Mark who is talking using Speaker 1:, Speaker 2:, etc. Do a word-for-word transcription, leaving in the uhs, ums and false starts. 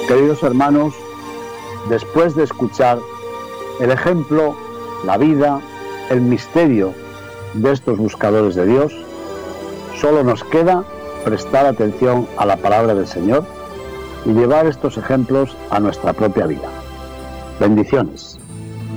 Speaker 1: Queridos hermanos, después de escuchar el ejemplo, la vida, el misterio de estos buscadores de Dios, solo nos queda prestar atención a la palabra del Señor y llevar estos ejemplos a nuestra propia vida. Bendiciones.